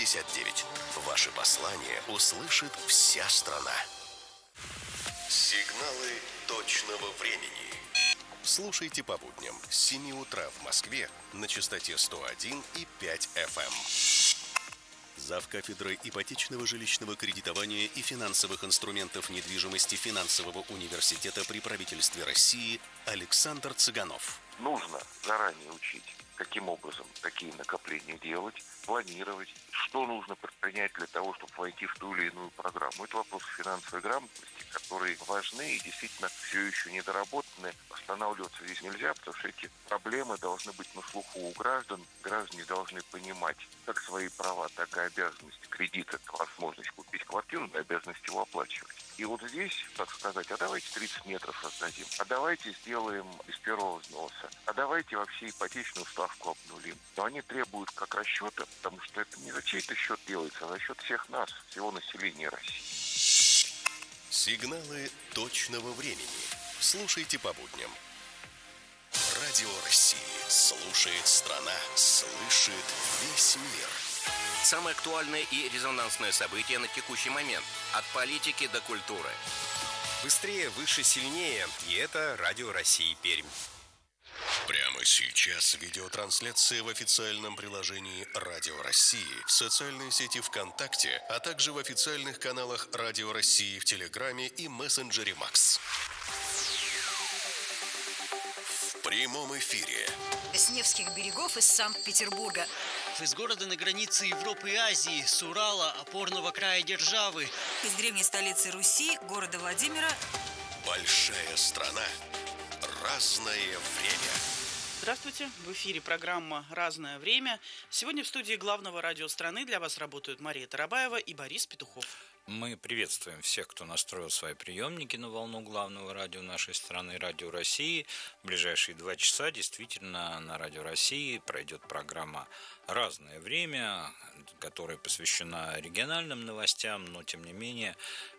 69. Ваши послания услышит вся страна. Сигналы точного времени. Слушайте по будням с 7 утра в Москве на частоте 101,5 FM. Завкафедрой ипотечного жилищного кредитования и финансовых инструментов недвижимости Финансового университета при правительстве России Александр Цыганов. Нужно заранее учить, каким образом такие накопления делать, планировать, что нужно предпринять для того, чтобы войти в ту или иную программу. Это вопрос финансовой грамотности, которые важны и действительно все еще недоработаны. Останавливаться здесь нельзя, потому что эти проблемы должны быть на слуху у граждан. Граждане должны понимать как свои права, так и обязанности кредита, возможность купить квартиру, и обязанность его оплачивать. И вот здесь, так сказать, а давайте 30 метров раздадим, а давайте сделаем из первого взноса, а давайте вообще ипотечную ставку обнулим. Но они требуют как расчета, потому что это не за чей-то счет делается, а за счет всех нас, всего населения России. Сигналы точного времени. Слушайте по будням. Радио России. Слушает страна. Слышит весь мир. Самые актуальные и резонансные события на текущий момент. От политики до культуры. Быстрее, выше, сильнее. И это Радио России Пермь. Прямо сейчас видеотрансляция в официальном приложении Радио России, в социальной сети ВКонтакте, а также в официальных каналах Радио России в Телеграме и мессенджере Макс. В прямом эфире. С Невских берегов из Санкт-Петербурга. Из города на границе Европы и Азии, с Урала, опорного края державы. Из древней столицы Руси, города Владимира. Большая страна. Разное время. Здравствуйте, в эфире программа «Разное время». Сегодня в студии главного радио страны для вас работают Мария Тарабаева и Борис Петухов. Мы приветствуем всех, кто настроил свои приемники на волну главного радио нашей страны, Радио России. В ближайшие 2 часа действительно на Радио России пройдет программа «Разное время», которая посвящена региональным новостям, но тем не менее,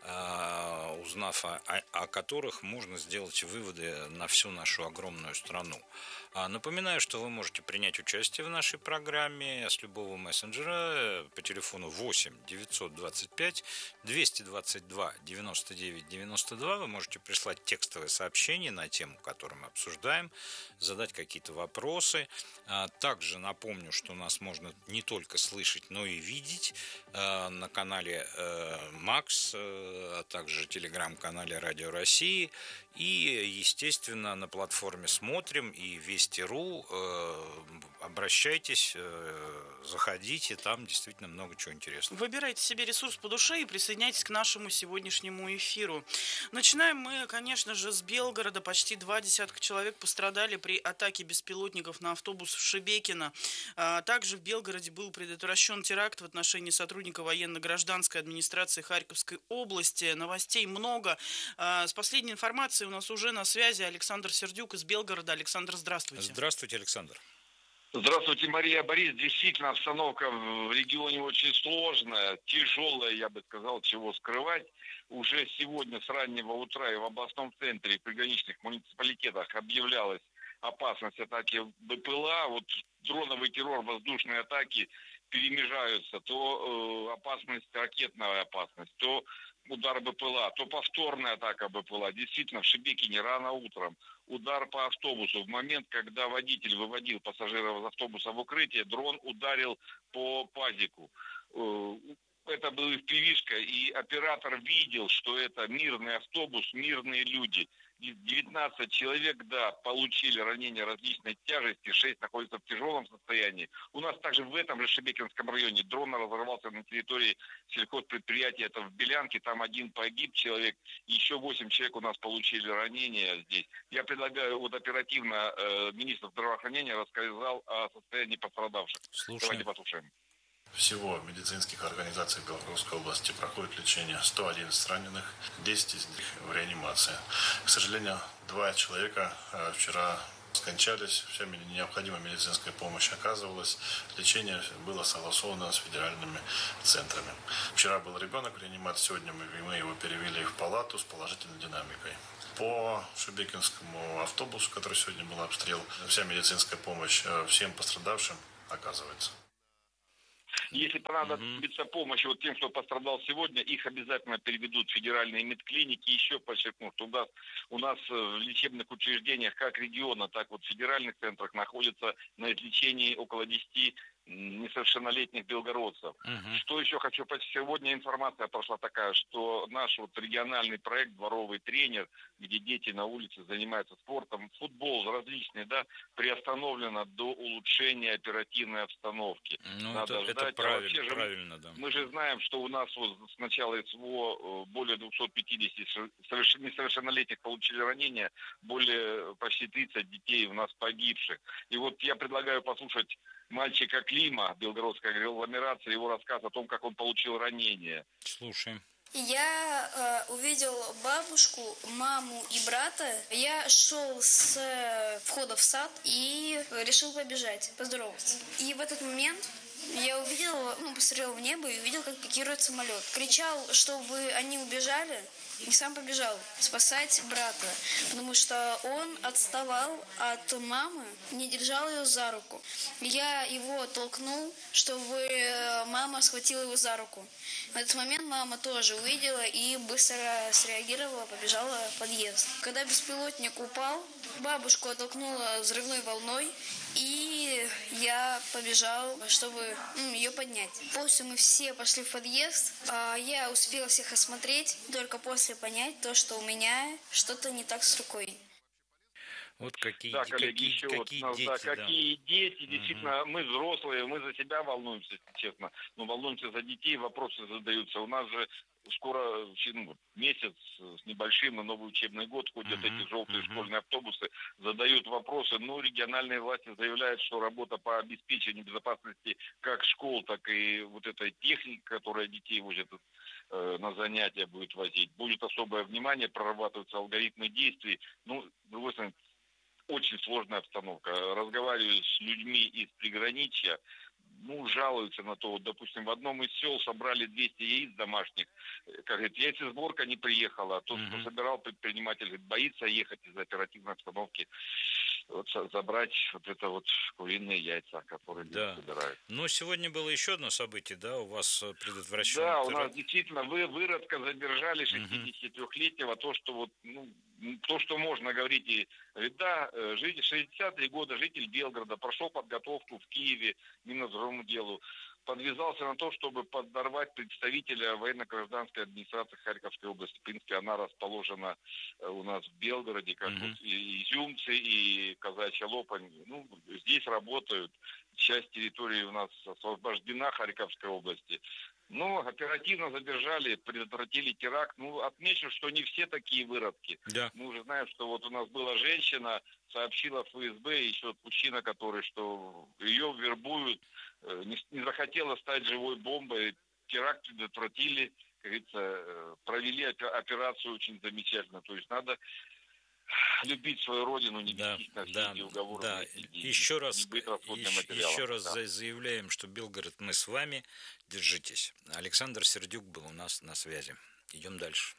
узнав о которых, можно сделать выводы на всю нашу огромную страну. Напоминаю, что вы можете принять участие в нашей программе с любого мессенджера по телефону 8 925 222 99 92. Вы можете прислать текстовые сообщения на тему, которую мы обсуждаем, задать какие-то вопросы. Также напомню, что нас можно не только слышать, но и видеть на канале Макс, а также телеграм-канале Радио России. И, естественно, на платформе «Смотрим» и «Вести.ру». Обращайтесь, заходите, там действительно много чего интересного. Выбирайте себе ресурс по душе и присоединяйтесь к нашему сегодняшнему эфиру. Начинаем мы, конечно же, с Белгорода. Почти 20 человек пострадали при атаке беспилотников на автобус в Шебекино. Также в Белгороде был предотвращен теракт в отношении сотрудника военно-гражданской администрации Харьковской области. Новостей много. С последней информацией у нас уже на связи Александр Сердюк из Белгорода. Александр, здравствуйте. Здравствуйте, Александр. Здравствуйте, Мария, Борис. Действительно, обстановка в регионе очень сложная, тяжелая, я бы сказал, чего скрывать. Уже сегодня с раннего утра и в областном центре, и в приграничных муниципалитетах объявлялась опасность атаки БПЛА. Вот дроновый террор, воздушные атаки перемежаются. То опасность, ракетная опасность, то удар БПЛА, то повторная атака БПЛА. Действительно, в Шебекине рано утром удар по автобусу. В момент, когда водитель выводил пассажиров из автобуса в укрытие, дрон ударил по пазику. Это был FPV-шка, и оператор видел, что это мирный автобус, мирные люди. 19 человек, да, получили ранения различной тяжести, 6 находятся в тяжелом состоянии. У нас также в этом же Шебекинском районе дрон разорвался на территории сельхозпредприятия, это в Белянке, там 1 погиб человек, еще 8 человек у нас получили ранения здесь. Я предлагаю вот оперативно министр здравоохранения рассказал о состоянии пострадавших. Слушаем. Давайте послушаем. Всего в медицинских организациях Белгородской области проходит лечение 111 раненых, 10 из них в реанимации. К сожалению, 2 человека вчера скончались, вся необходимая медицинская помощь оказывалась, лечение было согласовано с федеральными центрами. Вчера был ребенок в реанимации, сегодня мы его перевели в палату с положительной динамикой. По Шебекинскому автобусу, который сегодня был обстрел, вся медицинская помощь всем пострадавшим оказывается. Если понадобится помощь вот тем, кто пострадал сегодня, их обязательно переведут в федеральные медклиники. Еще подчеркну, что у нас в лечебных учреждениях как региона, так вот в федеральных центрах находится на излечении около 10 несовершеннолетних белгородцев. Что еще хочу подчеркнуть? Сегодня информация прошла такая, что наш вот региональный проект «Дворовый тренер», где дети на улице занимаются спортом, футбол различный, да, приостановлено до улучшения оперативной обстановки. Ну, Надо это ждать. правильно, да. Мы же знаем, что у нас вот с начала СВО более 250 несовершеннолетних получили ранения, более почти 30 детей у нас погибших. И вот я предлагаю послушать мальчика Клима, белгородской агломерации, его рассказ о том, как он получил ранение. Слушаем. Я увидел бабушку, маму и брата. Я шел с входа в сад и решил побежать, поздороваться. И в этот момент я увидел, посмотрел в небо и увидел, как пикирует самолет. Кричал, чтобы они убежали, и сам побежал спасать брата, потому что он отставал от мамы, не держал ее за руку. Я его толкнул, чтобы мама схватила его за руку. В этот момент мама тоже увидела и быстро среагировала, побежала в подъезд. Когда беспилотник упал, бабушку оттолкнула взрывной волной, и я побежал, чтобы ее поднять. После мы все пошли в подъезд. Я успела всех осмотреть, только после понять то, что у меня что-то не так с рукой. Вот какие, да, коллеги, какие дети, Угу. Действительно, мы взрослые, мы за себя волнуемся, честно, но волнуемся за детей, вопросы задаются. У нас же скоро месяц с небольшим на новый учебный год ходят эти желтые школьные автобусы, задают вопросы. Региональные власти заявляют, что работа по обеспечению безопасности как школ, так и вот этой техники, которая детей возит на занятия будет возить, будет особое внимание, прорабатываются алгоритмы действий. С другой стороны, очень сложная обстановка. Разговариваю с людьми из приграничья, жалуются на то. Вот, допустим, в одном из сел собрали 200 яиц домашних. Как говорит, яйцесборка не приехала. А тот, кто собирал, предприниматель, говорит, боится ехать из-за оперативной обстановки. Забрать куриные яйца, которые собирают. Но сегодня было еще одно событие, да, у вас предотвращено. Да, у нас действительно выродка задержали 63-летнего, то, что можно говорить, да, 63 года, житель Белгорода, прошел подготовку в Киеве Минобороны делу, подвязался на то, чтобы подорвать представителя военно-гражданской администрации Харьковской области. В принципе, она расположена у нас в Белгороде, как и Изюмцы, и Казачья Лопань. Здесь работают. Часть территории у нас освобождена Харьковской области. Оперативно задержали, предотвратили теракт. Отмечу, что не все такие выродки. Да. Мы уже знаем, что вот у нас была женщина, сообщила ФСБ, еще мужчина, что ее вербуют, не захотела стать живой бомбой. Теракт предотвратили, как говорится, провели операцию очень замечательно. То есть надо любить свою родину, не вестись на все эти уговоры. Да. Еще раз заявляем, что Белгород, мы с вами. Держитесь. Александр Сердюк был у нас на связи. Идем дальше.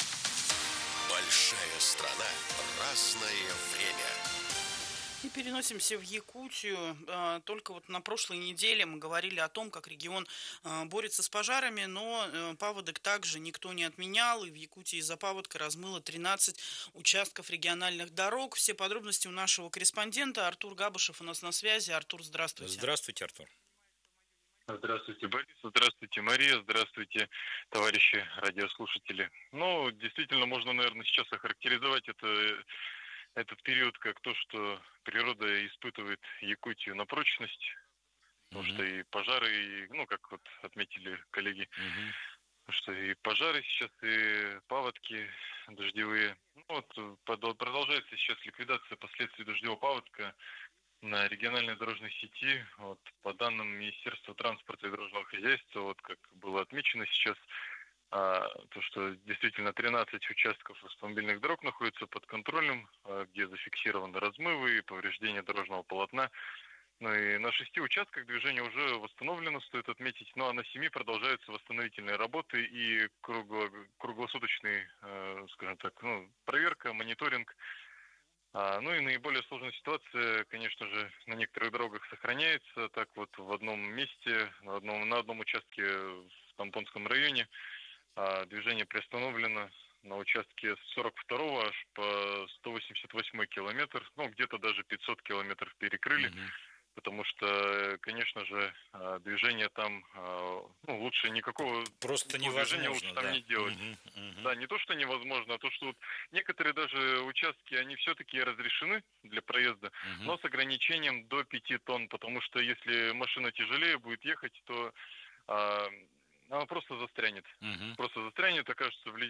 Большая страна, разное время. И переносимся в Якутию. Только на прошлой неделе мы говорили о том, как регион борется с пожарами, но паводок также никто не отменял, и в Якутии из-за паводка размыло 13 участков региональных дорог. Все подробности у нашего корреспондента. Артур Габышев у нас на связи. Артур, здравствуйте. Здравствуйте, Артур. Здравствуйте, Борис, здравствуйте, Мария, здравствуйте, товарищи радиослушатели. Действительно, можно, наверное, сейчас охарактеризовать этот период как то, что природа испытывает Якутию на прочность, потому что и пожары, и, как вот отметили коллеги, что и пожары сейчас, и паводки дождевые. Продолжается сейчас ликвидация последствий дождевого паводка на региональной дорожной сети. По данным Министерства транспорта и дорожного хозяйства, как было отмечено сейчас, то, что действительно 13 участков автомобильных дорог находятся под контролем, где зафиксированы размывы и повреждения дорожного полотна. И на 6 участках движение уже восстановлено, стоит отметить, а на 7 продолжаются восстановительные работы и круглосуточный, скажем так, проверка, мониторинг Ну и наиболее сложная ситуация, конечно же, на некоторых дорогах сохраняется. Так вот в одном месте, на одном участке в Тампонском районе движение приостановлено на участке с 42 аж по 188 километр. Ну, где-то даже 500 километров перекрыли. Потому что, конечно же, движение там, ну, лучше никакого просто движения невозможно, лучше там не делать. Да, не то, что невозможно, а то, что вот некоторые даже участки, они все-таки разрешены для проезда, но с ограничением до 5 тонн, потому что если машина тяжелее будет ехать, то она просто застрянет. Просто застрянет, окажется в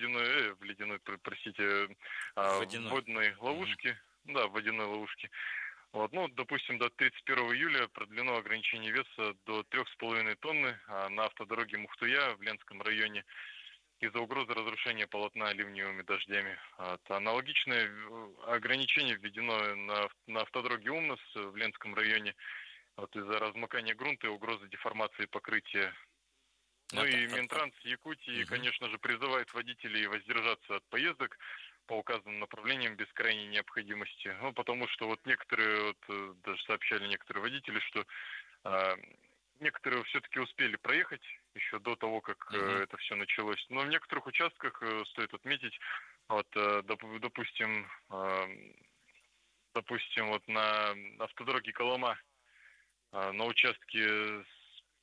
водной ловушке. Да, в водяной ловушке. Вот, ну, допустим, до 31 июля продлено ограничение веса до 3,5 тонны на автодороге Мухтуя в Ленском районе из-за угрозы разрушения полотна ливневыми дождями. Аналогичное ограничение введено на автодороге Умнос в Ленском районе вот, из-за размокания грунта и угрозы деформации покрытия. Ну и Минтранс Якутии, конечно же, призывает водителей воздержаться от поездок по указанным направлениям без крайней необходимости. Ну, потому что вот некоторые, вот, даже сообщали некоторые водители, что некоторые все-таки успели проехать еще до того, как это все началось. Но в некоторых участках, стоит отметить, вот, допустим, вот на автодороге Колома, на участке с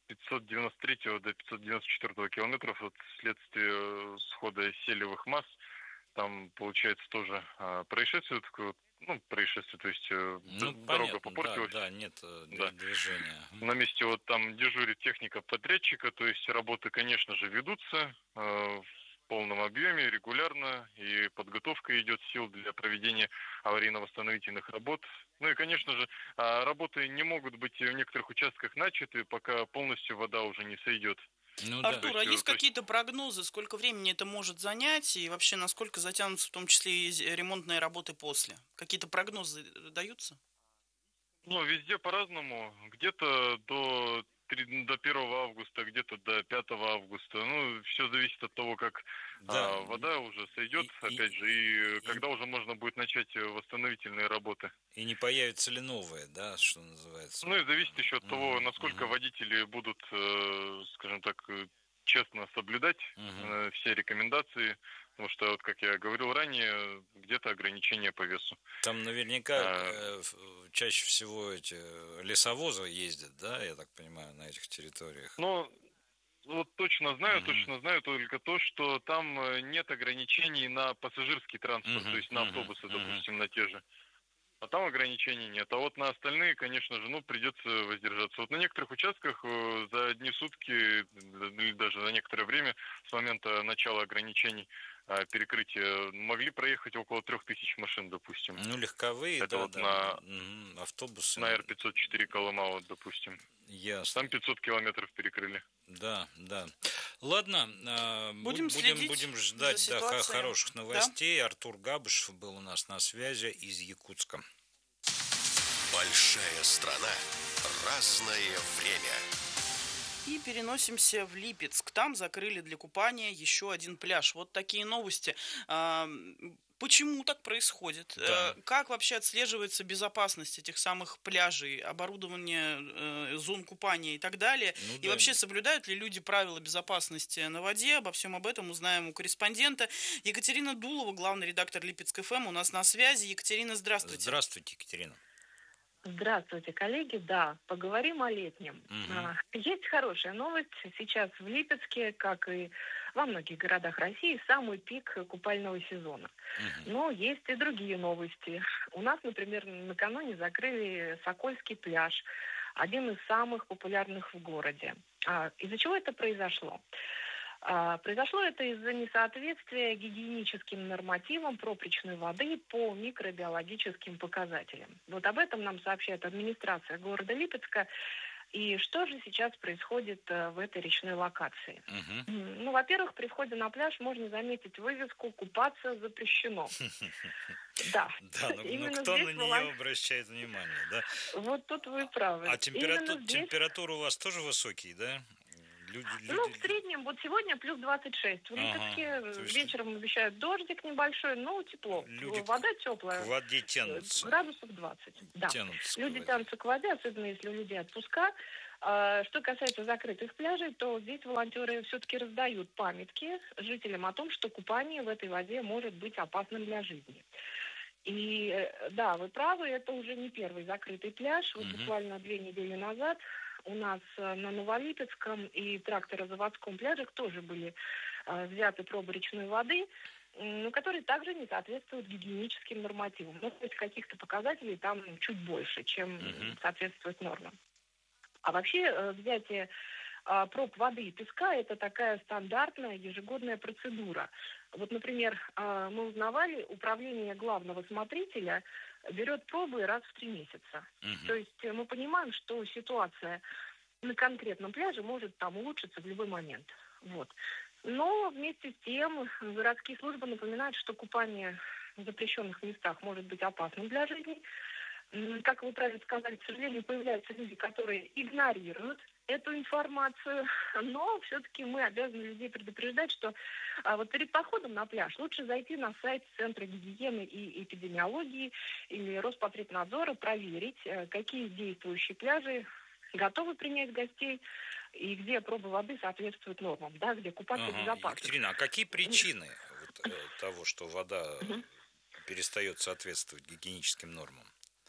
593 до 594 километров вот, вследствие схода селевых масс, там получается тоже происшествие такое, ну, происшествие, то есть дорога попортилась. Да, нет движения. На месте вот там дежурит техника подрядчика, то есть работы, конечно же, ведутся в полном объеме, регулярно, и подготовка идет сил для проведения аварийно-восстановительных работ. Ну и, конечно же, работы не могут быть в некоторых участках начаты, пока полностью вода уже не сойдет. Ну, Артур, а есть какие-то прогнозы, сколько времени это может занять и вообще насколько затянутся в том числе и ремонтные работы после? Какие-то прогнозы даются? Ну, везде по-разному. Где-то до 1 августа, где-то до 5 августа. Ну, все зависит от того, как вода уже сойдет, опять же, и когда уже можно будет начать восстановительные работы. И не появятся ли новые, да, что называется? Ну, и зависит еще от того, насколько водители будут, скажем так, честно соблюдать все рекомендации. Потому что, вот, как я говорил ранее, где-то ограничения по весу. Там наверняка чаще всего эти лесовозы ездят, да, я так понимаю, на этих территориях. Ну, вот точно знаю только то, что там нет ограничений на пассажирский транспорт, то есть на автобусы, допустим, на те же. А там ограничений нет. А вот на остальные, конечно же, ну, придется воздержаться. Вот на некоторых участках за одни сутки, или даже за некоторое время с момента начала ограничений перекрытия могли проехать около 3000 машин, допустим. Ну, легковые, это да, вот да. Автобусы. На Р-504 Колыма, вот, допустим. Ясно. Там 500 километров перекрыли. Да, да. Ладно, будем ждать хороших новостей. Да? Артур Габышев был у нас на связи из Якутска. Большая страна, разное время. И переносимся в Липецк. Там закрыли для купания еще один пляж. Вот такие новости. Почему так происходит? Да. Как вообще отслеживается безопасность этих самых пляжей, оборудование зон купания и так далее? Ну, и вообще соблюдают ли люди правила безопасности на воде? Обо всем об этом узнаем у корреспондента. Екатерина Дулова, главный редактор Липецк ФМ, у нас на связи. Екатерина, здравствуйте. Здравствуйте, Екатерина. Здравствуйте, коллеги. Да, поговорим о летнем. Есть хорошая новость. Сейчас в Липецке, как и во многих городах России, самый пик купального сезона. Но есть и другие новости. У нас, например, накануне закрыли Сокольский пляж, один из самых популярных в городе. Из-за чего это произошло? Произошло это из-за несоответствия гигиеническим нормативам пропречной воды по микробиологическим показателям. Вот об этом нам сообщает администрация города Липецка. И что же сейчас происходит в этой речной локации? Ну, во-первых, при входе на пляж можно заметить вывеску «Купаться запрещено». Да, но кто на нее обращает внимание, да? Вот тут вы правы. А температура у вас тоже высокие, да? В среднем, вот сегодня плюс 26. В Липецке вечером обещают дождик небольшой, но тепло. Вода теплая. К воде тянутся. Градусов 20. Да. Люди тянутся к воде, особенно если у людей отпуска. Что касается закрытых пляжей, то здесь волонтеры все-таки раздают памятки жителям о том, что купание в этой воде может быть опасным для жизни. И да, вы правы, это уже не первый закрытый пляж. Вот буквально 2 недели назад у нас на Новолипецком и тракторозаводском пляжах тоже были взяты пробы речной воды, но которые также не соответствуют гигиеническим нормативам. Ну, то есть каких-то показателей там чуть больше, чем соответствует нормам. А вообще взятие проб воды и песка – это такая стандартная ежегодная процедура. Вот, например, мы узнавали, управление главного смотрителя берет пробы раз в 3 месяца. То есть мы понимаем, что ситуация на конкретном пляже может там улучшиться в любой момент. Вот. Но вместе с тем городские службы напоминают, что купание в запрещенных местах может быть опасным для жизни. Как вы правильно сказали, к сожалению, появляются люди, которые игнорируют эту информацию, но все-таки мы обязаны людей предупреждать, что вот перед походом на пляж лучше зайти на сайт Центра гигиены и эпидемиологии или Роспотребнадзора, проверить, какие действующие пляжи готовы принять гостей и где пробы воды соответствуют нормам, да, где купаться безопасно. Екатерина, а какие причины того, что вода перестает соответствовать гигиеническим нормам?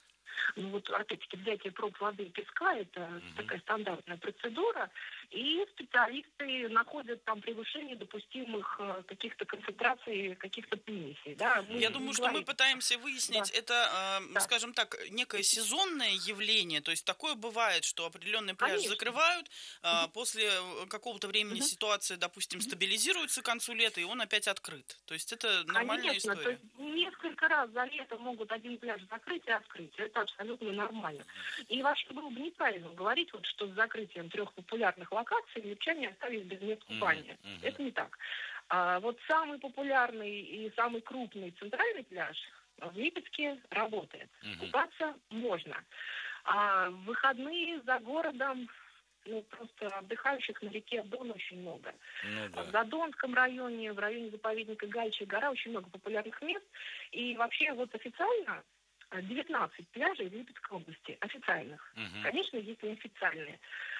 Ну вот, опять-таки, взятие проб воды и песка – это такая стандартная процедура, и специалисты находят там превышение допустимых каких-то концентраций, каких-то примесей. Да? Я думаю, что мы пытаемся выяснить, это, скажем так, некое сезонное явление, то есть такое бывает, что определенный пляж закрывают, после какого-то времени ситуация, допустим, стабилизируется к концу лета, и он опять открыт. То есть это нормальная история. То есть несколько раз за лето могут один пляж закрыть и открыть. Это абсолютно нормально. И вообще было бы неправильно говорить, вот, что с закрытием 3 популярных локаций липчане остались без мест купания. Это не так. Вот самый популярный и самый крупный центральный пляж в Липецке работает. Купаться можно. А в выходные за городом просто отдыхающих на реке Дон очень много. В Задонском районе, в районе заповедника Гальчья гора очень много популярных мест. И вообще вот официально 19 пляжей в Липецкой области официальных. Конечно, есть неофициальные.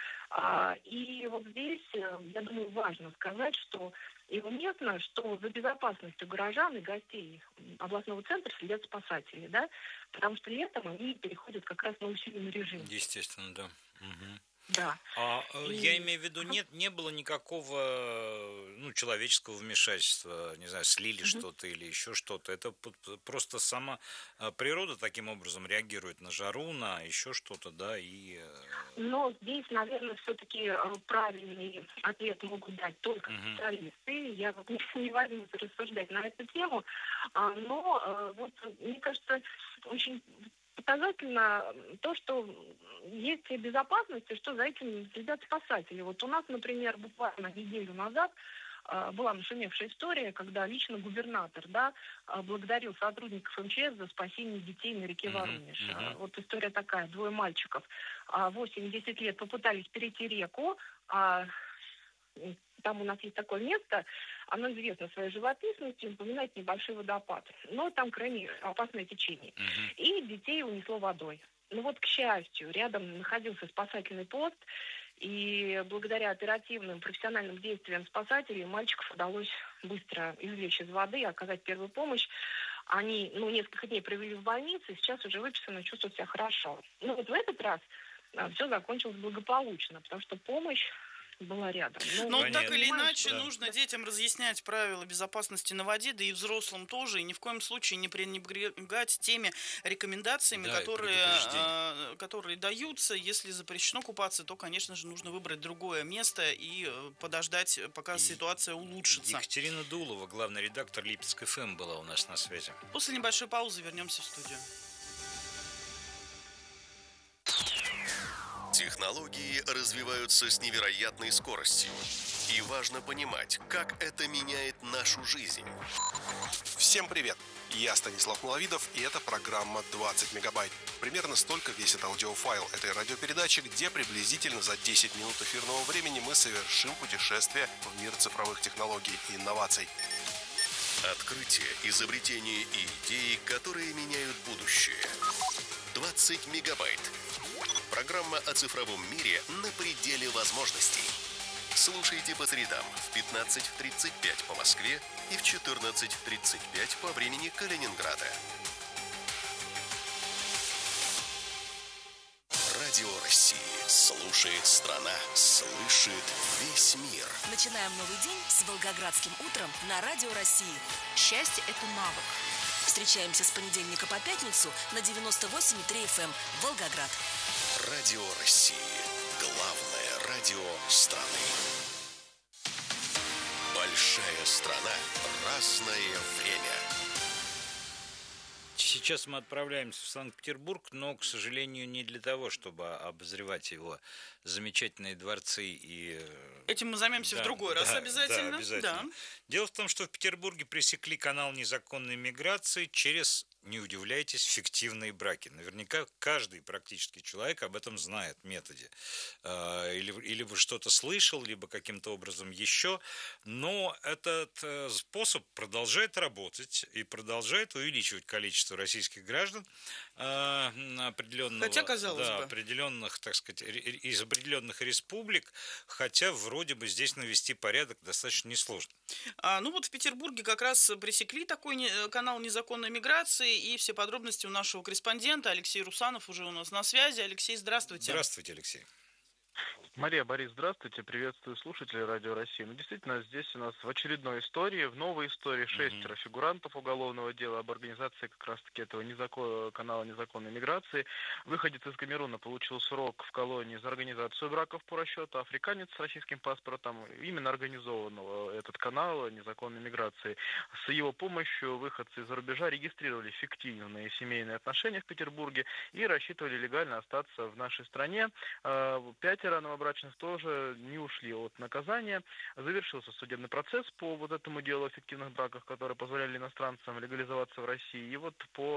И вот здесь, я думаю, важно сказать, что и уместно, что за безопасностью горожан и гостей областного центра следят спасатели, да, потому что летом они переходят как раз на усиленный режим. Естественно, да. Да. Я имею в виду, не было никакого человеческого вмешательства, не знаю, слили что-то или еще что-то. Это просто сама природа таким образом реагирует на жару, на еще что-то, да, и... Но здесь, наверное, все-таки правильный ответ могут дать только специалисты. Я вот не возьмусь рассуждать на эту тему, но вот, мне кажется, очень показательно то, что есть безопасность, и что за этим следят спасатели. Вот у нас, например, буквально неделю назад была нашумевшая история, когда лично губернатор, благодарил сотрудников МЧС за спасение детей на реке Воронеж. Вот история такая: 2 мальчиков 8-10 лет попытались перейти реку, там у нас есть такое место, оно известно своей живописностью, напоминает небольшой водопад. Но там крайне опасное течение. И детей унесло водой. Но вот, к счастью, рядом находился спасательный пост, и благодаря оперативным профессиональным действиям спасателей мальчиков удалось быстро извлечь из воды и оказать первую помощь. Они, несколько дней провели в больнице, сейчас уже выписаны, чувствуют себя хорошо. Но вот в этот раз все закончилось благополучно, потому что помощь была рядом. Но так или иначе нужно детям разъяснять правила безопасности на воде, да и взрослым тоже, и ни в коем случае не пренебрегать теми рекомендациями, которые даются. Если запрещено купаться, то, конечно же, нужно выбрать другое место и подождать, пока ситуация улучшится. Екатерина Дулова, главный редактор Липецк ФМ, была у нас на связи. После небольшой паузы вернемся в студию. Технологии развиваются с невероятной скоростью. И важно понимать, как это меняет нашу жизнь. Всем привет! Я Станислав Маловидов, и это программа «20 мегабайт». Примерно столько весит аудиофайл этой радиопередачи, где приблизительно за 10 минут эфирного времени мы совершим путешествие в мир цифровых технологий и инноваций. Открытия, изобретения и идеи, которые меняют будущее. 20 мегабайт. Программа о цифровом мире на пределе возможностей. Слушайте по средам в 15:35 по Москве и в 14:35 по времени Калининграда. Радио России. Слушает страна. Слышит весь мир. Начинаем новый день с Волгоградским утром на Радио России. Счастье – это навык. Встречаемся с понедельника по пятницу на 98,3 FM Волгоград. Радио России. Главное радио страны. Большая страна. Разное время. Сейчас мы отправляемся в Санкт-Петербург, но, к сожалению, не для того, чтобы обозревать его замечательные дворцы и... Этим мы займемся в другой раз обязательно. Да, обязательно. Да. Дело в том, что в Петербурге пресекли канал незаконной миграции через, не удивляйтесь, фиктивные браки. Наверняка каждый практически человек об этом знает методе. Или вы что-то слышал, либо каким-то образом еще. Но этот способ продолжает работать и продолжает увеличивать количество российских граждан определенного, хотя, казалось бы, определенных, так сказать, из определенных республик, хотя вроде бы здесь навести порядок достаточно несложно. Ну вот в Петербурге как раз пресекли такой канал незаконной миграции, и все подробности у нашего корреспондента Алексей Русанов уже у нас на связи. Алексей, здравствуйте. Здравствуйте, Алексей. Мария, Борис, здравствуйте, приветствую слушателей Радио России. Ну, действительно, здесь у нас в очередной истории, в новой истории 6 фигурантов уголовного дела об организации как раз-таки этого канала незаконной миграции. Выходец из Камеруна получил срок в колонии за организацию браков по расчету, африканец с российским паспортом именно организовал этот канал незаконной миграции. С его помощью выходцы из-за рубежа регистрировали фиктивные семейные отношения в Петербурге и рассчитывали легально остаться в нашей стране. 5 новобрачных тоже не ушли от наказания. Завершился судебный процесс по вот этому делу о фиктивных браках, которые позволяли иностранцам легализоваться в России. И вот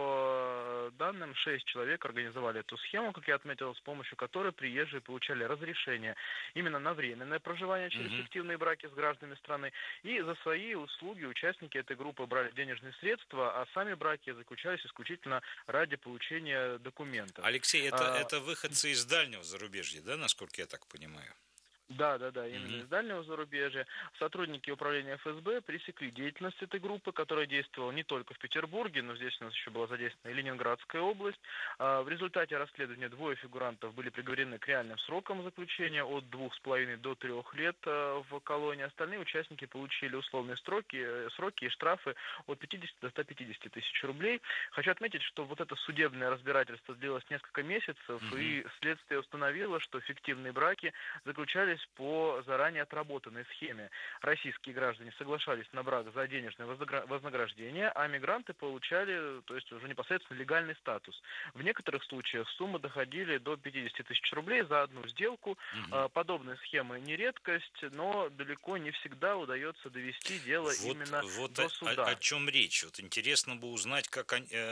по данным 6 человек организовали эту схему, как я отметил, с помощью которой приезжие получали разрешение именно на временное проживание через фиктивные браки с гражданами страны. И за свои услуги участники этой группы брали денежные средства, а сами браки заключались исключительно ради получения документов. Алексей, это выходцы из дальнего зарубежья, да, насколько я так понимаю? Да, именно из дальнего зарубежья. Сотрудники управления ФСБ пресекли деятельность этой группы, которая действовала не только в Петербурге, но здесь у нас еще была задействована и Ленинградская область. В результате расследования 2 фигурантов были приговорены к реальным срокам заключения от 2,5 до 3 лет в колонии. Остальные участники получили условные сроки и штрафы от 50 до 150 тысяч рублей. Хочу отметить, что вот это судебное разбирательство длилось несколько месяцев, и следствие установило, что фиктивные браки заключались по заранее отработанной схеме. Российские граждане соглашались на брак за денежное вознаграждение, а мигранты получали, то есть уже непосредственно легальный статус. В некоторых случаях суммы доходили до 50 тысяч рублей за одну сделку. Подобные схемы не редкость, но далеко не всегда удается довести дело именно до суда. О чем речь? Вот интересно бы узнать, как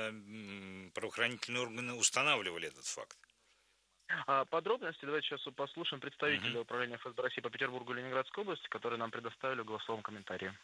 правоохранительные органы устанавливали этот факт. Подробности давайте сейчас послушаем представителя управления ФСБ России по Петербургу и Ленинградской области, которые нам предоставили в голосовом комментарии.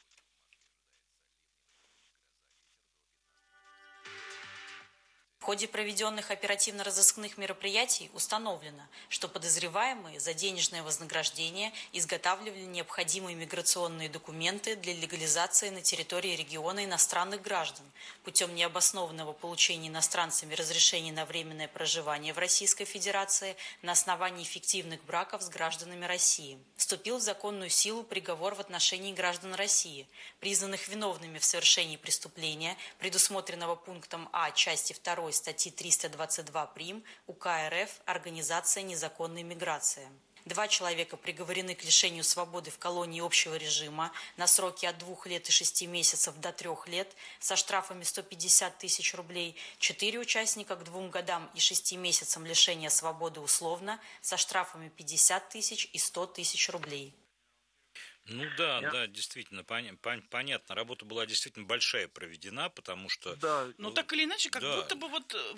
В ходе проведенных оперативно-розыскных мероприятий установлено, что подозреваемые за денежное вознаграждение изготавливали необходимые миграционные документы для легализации на территории региона иностранных граждан путем необоснованного получения иностранцами разрешений на временное проживание в Российской Федерации на основании фиктивных браков с гражданами России. Вступил в законную силу приговор в отношении граждан России, признанных виновными в совершении преступления, предусмотренного пунктом А части 2 статьи 322 прим. УК РФ «Организация незаконной миграции». 2 человека приговорены к лишению свободы в колонии общего режима на сроки от 2 лет и 6 месяцев до 3 лет со штрафами 150 тысяч рублей. 4 участника к 2 годам и 6 месяцам лишения свободы условно со штрафами 50 тысяч и 100 тысяч рублей. Ну да, действительно, понятно. Работа была действительно большая проведена, потому что... Да. Ну, так или иначе, как будто бы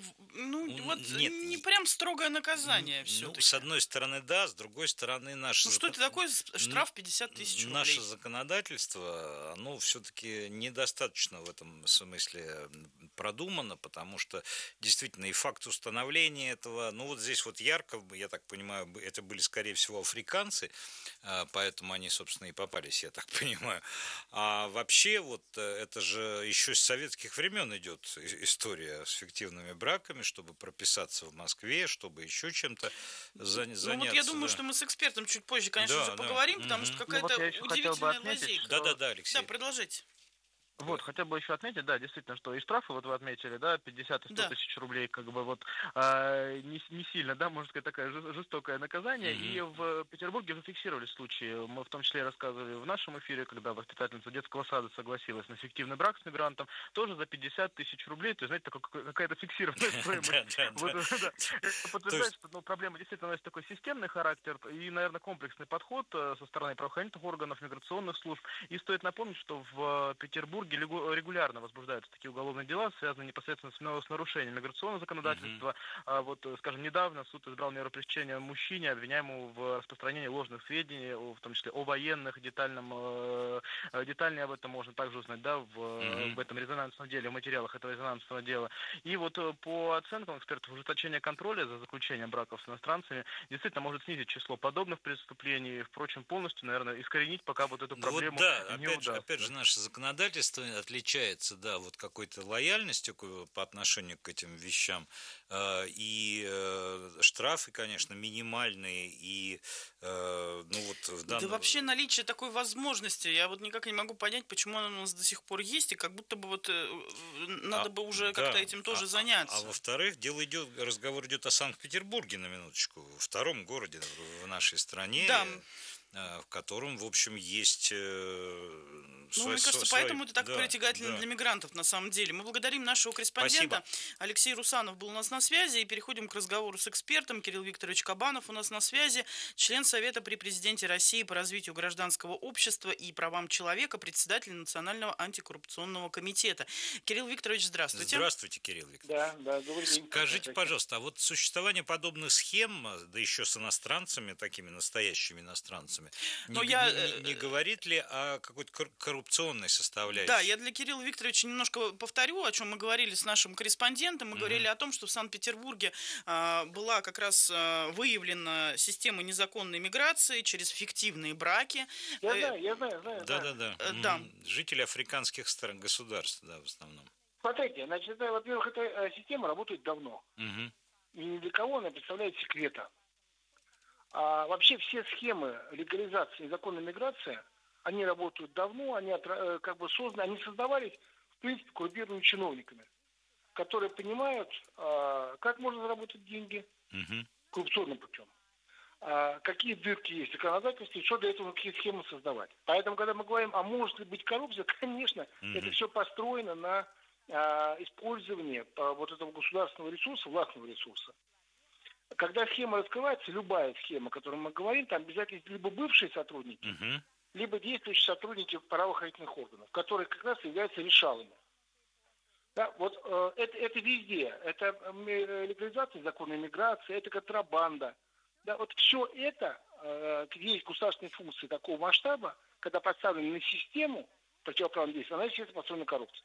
нет, не прям строгое наказание все-таки. Ну, с одной стороны, да, с другой стороны, наше... Ну, что это такое? Штраф 50 тысяч рублей. Наше законодательство, оно все-таки недостаточно в этом смысле продумано, потому что действительно и факт установления этого... Ну, вот здесь вот ярко, я так понимаю, это были, скорее всего, африканцы, поэтому они, собственно, и попались, я так понимаю. А вообще вот это же еще с советских времен идет история с фиктивными браками, чтобы прописаться в Москве, чтобы еще чем-то заняться. Ну вот я думаю, что мы с экспертом чуть позже, конечно же, поговорим, потому что какая-то удивительная лазейка. Да, Алексей. Да, продолжайте. Вот, хотя бы еще отметить, да, действительно, что и штрафы, вот вы отметили, да, 50 и 100 тысяч рублей, как бы вот не сильно, да, можно сказать, такое жестокое наказание. И в Петербурге зафиксировали случаи, мы в том числе рассказывали в нашем эфире, когда воспитательница детского сада согласилась на фиктивный брак с мигрантом, тоже за 50 тысяч рублей, то есть, знаете, какая-то фиксированная стоимость. Это подтверждает, что проблема действительно носит такой системный характер и, наверное, комплексный подход со стороны правоохранительных органов, миграционных служб. И стоит напомнить, что в Петербурге регулярно возбуждаются такие уголовные дела, связанные непосредственно с нарушением миграционного законодательства. Вот, скажем, недавно суд избрал меру пресечения мужчине, обвиняемому в распространении ложных сведений, в том числе о военных, детальнее об этом можно также узнать, да, в этом резонансном деле, в материалах этого резонансного дела. И вот по оценкам экспертов, ужесточение контроля за заключением браков с иностранцами действительно может снизить число подобных преступлений, впрочем, полностью, наверное, искоренить пока вот эту проблему не удастся. Опять же, наше законодательство отличается, да, вот какой-то лояльностью по отношению к этим вещам, и штрафы, конечно, минимальные, и ну вот в данном... Да вообще наличие такой возможности, я вот никак не могу понять, почему она у нас до сих пор есть, и как будто бы вот надо бы уже как-то этим тоже заняться. А во-вторых, разговор идет о Санкт-Петербурге, на минуточку, втором городе в нашей стране. Да. В котором, в общем, есть... мне кажется, поэтому это так притягательно для мигрантов, на самом деле. Мы благодарим нашего корреспондента. Спасибо. Алексей Русанов был у нас на связи. И переходим к разговору с экспертом. Кирилл Викторович Кабанов у нас на связи. Член Совета при президенте России по развитию гражданского общества и правам человека, председатель Национального антикоррупционного комитета. Кирилл Викторович, здравствуйте. Здравствуйте, Кирилл Викторович. Да, добрый день. Скажите, пожалуйста, а вот существование подобных схем, да еще с иностранцами, такими настоящими иностранцами, не говорит ли о какой-то коррупционной составляющей? Да, я для Кирилла Викторовича немножко повторю, о чем мы говорили с нашим корреспондентом. Мы говорили о том, что в Санкт-Петербурге была как раз выявлена система незаконной миграции через фиктивные браки. Я знаю. Да. Жители африканских государств, да, в основном. Смотрите, значит, во-первых, эта система работает давно. И ни для кого она представляет секрета. А вообще все схемы легализации незаконной миграции, они работают давно, они как бы созданы, они создавались, в принципе, коррумпированными чиновниками, которые понимают, как можно заработать деньги коррупционным путем, какие дырки есть в законодательстве, и что для этого, какие схемы создавать. Поэтому, когда мы говорим, а может ли быть коррупция, конечно, это все построено на использовании вот этого государственного ресурса, властного ресурса. Когда схема раскрывается, любая схема, о которой мы говорим, там обязательно либо бывшие сотрудники, либо действующие сотрудники правоохранительных органов, которые как раз являются решалами. Да, вот это везде. Это легализация законной миграции, это контрабанда. Да, вот все это, есть государственные функции такого масштаба, когда поставлены на систему противоправных действий, она, естественно, построена на коррупции.